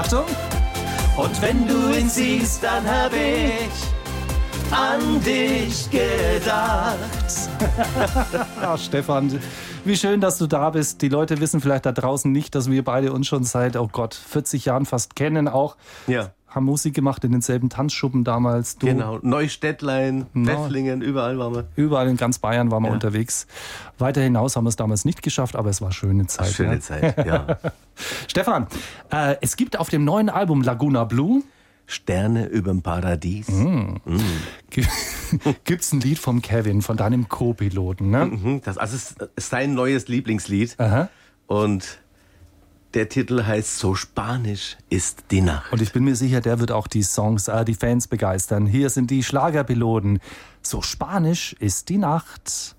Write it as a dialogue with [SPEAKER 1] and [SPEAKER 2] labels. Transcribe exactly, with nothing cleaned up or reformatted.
[SPEAKER 1] Achtung! Und wenn du ihn siehst, dann hab ich an dich gedacht. Ach, Stefan, wie schön, dass du da bist. Die Leute wissen vielleicht da draußen nicht, dass wir beide uns schon seit, oh Gott, vierzig Jahren fast kennen auch.
[SPEAKER 2] Ja.
[SPEAKER 1] Haben Musik gemacht in denselben Tanzschuppen damals. Du,
[SPEAKER 2] genau, Neustädtlein, Pfäfflingen, überall waren wir.
[SPEAKER 1] Überall in ganz Bayern waren wir
[SPEAKER 2] ja.
[SPEAKER 1] unterwegs. Weiter hinaus haben wir es damals nicht geschafft, aber es war eine schöne Zeit.
[SPEAKER 2] Ach, schöne
[SPEAKER 1] ja.
[SPEAKER 2] Zeit, ja.
[SPEAKER 1] Stefan, äh, es gibt auf dem neuen Album Laguna Blue
[SPEAKER 2] Sterne überm Paradies.
[SPEAKER 1] Mm. Mm. Gibt's ein Lied vom Kevin, von deinem Co-Piloten, ne?
[SPEAKER 2] Mhm, das also ist sein neues Lieblingslied.
[SPEAKER 1] Aha.
[SPEAKER 2] Und der Titel heißt So Spanisch ist die Nacht.
[SPEAKER 1] Und ich bin mir sicher, der wird auch die Songs, äh, die Fans begeistern. Hier sind die Schlagerpiloten. So Spanisch ist die Nacht.